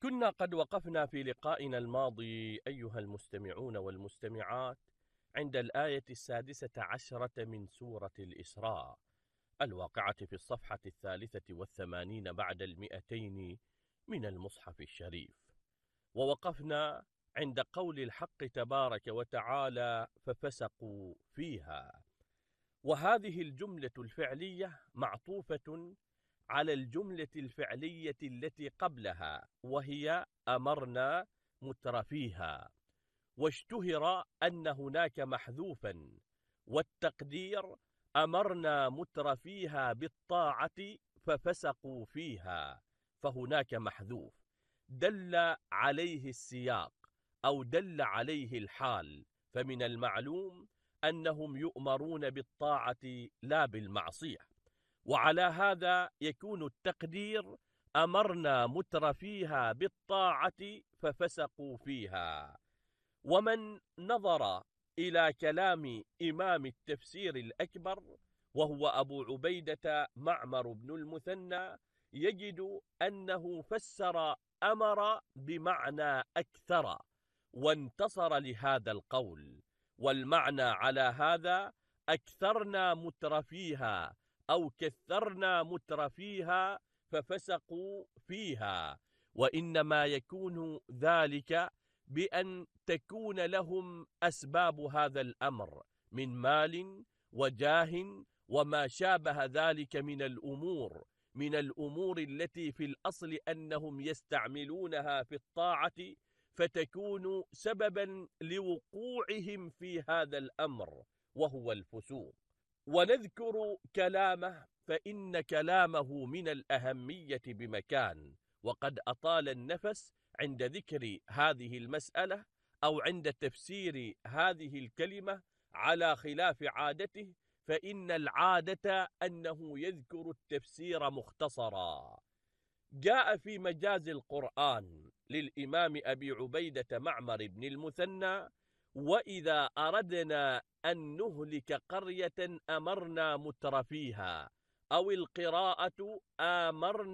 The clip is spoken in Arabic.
كنا قد وقفنا في لقائنا الماضي أيها المستمعون والمستمعات عند الآية 16 من سورة الإسراء الواقعة في الصفحة 83 بعد 200 من المصحف الشريف، ووقفنا عند قول الحق تبارك وتعالى ففسقوا فيها، وهذه الجملة الفعلية معطوفة على الجملة الفعلية التي قبلها وهي أمرنا مترفيها، واشتهر أن هناك محذوفا، والتقدير أمرنا مترفيها بالطاعة ففسقوا فيها، فهناك محذوف دل عليه السياق أو دل عليه الحال، فمن المعلوم أنهم يؤمرون بالطاعة لا بالمعصية، وعلى هذا يكون التقدير أمرنا مترفيها بالطاعة ففسقوا فيها. ومن نظر إلى كلام إمام التفسير الأكبر وهو أبو عبيدة معمر بن المثنى يجد أنه فسر أمر بمعنى أكثر وانتصر لهذا القول، والمعنى على هذا أكثرنا مترفيها أو كثرنا مترفيها ففسقوا فيها، وإنما يكون ذلك بأن تكون لهم أسباب هذا الأمر من مال وجاه وما شابه ذلك من الأمور التي في الأصل أنهم يستعملونها في الطاعة، فتكون سببا لوقوعهم في هذا الأمر وهو الفسوق. ونذكر كلامه فإن كلامه من الأهمية بمكان، وقد أطال النفس عند ذكر هذه المسألة أو عند تفسير هذه الكلمة على خلاف عادته، فإن العادة أنه يذكر التفسير مختصرا. جاء في مجاز القرآن للإمام أبي عبيدة معمر بن المثنى: وإذا أردنا أن نهلك قرية أمرنا مترفيها، أو القراءة آمرنا